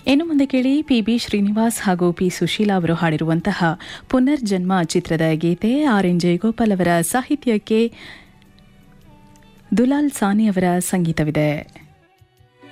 ಇನ್ನು ಮುಂದೆ ಕೇಳಿ ಪಿ.ಬಿ. ಶ್ರೀನಿವಾಸ್ ಹಾಗೂ ಪಿ. ಸುಶೀಲಾ ಅವರು ಹಾಡಿರುವಂತಹ ಪುನರ್ಜನ್ಮ ಚಿತ್ರದ ಗೀತೆ. ಆರ್.ಎನ್. ಜಯಗೋಪಾಲ್ ಅವರ ಸಾಹಿತ್ಯಕ್ಕೆ ದುಲಾಲ್ ಸಾನಿ ಅವರ ಸಂಗೀತವಿದೆ.